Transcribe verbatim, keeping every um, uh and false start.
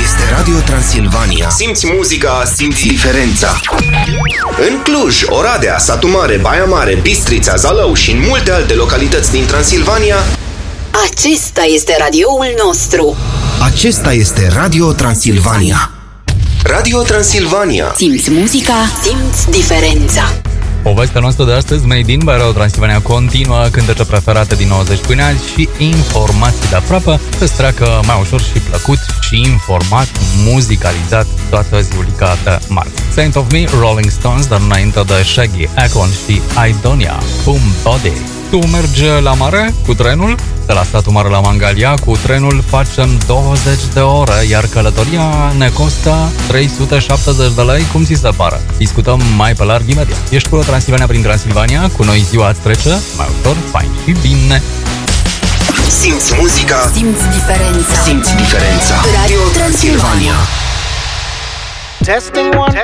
este Radio Transilvania. Simți muzica, simți diferența. În Cluj, Oradea, Satu Mare, Baia Mare, Bistrița, Zalău și în multe alte localități din Transilvania, acesta este radioul nostru. Acesta este Radio Transilvania. Radio Transilvania. Simți muzica, simți diferența. Povestea noastră de astăzi, Made in by Radio Transilvania, continuă, cântece preferate din nouăzeci până azi și informații de aproape, să treacă mai ușor și plăcut și informat, muzicalizat toată ziulica de marți. Saint of Me, Rolling Stones, dar înainte de Shaggy, Akon și Idonia, Boom Body. Tu mergi la mare cu trenul? De la Satu Mare la Mangalia, cu trenul facem douăzeci de ore, iar călătoria ne costă trei sute șaptezeci de lei, cum ți se pare? Discutăm mai pe larg imediat. Ești cu Transilvania prin Transilvania, cu noi ziua îți trece mai ușor, fain și bine. Simți muzica, simți diferența. Simți diferența. Radio Transilvania. Testing one,